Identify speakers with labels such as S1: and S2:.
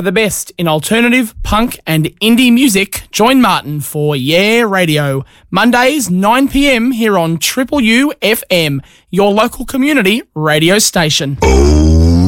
S1: For the best in alternative, punk and indie music, join Martin for Yeah Radio. Mondays, 9 p.m. here on Triple U FM, your local community radio station.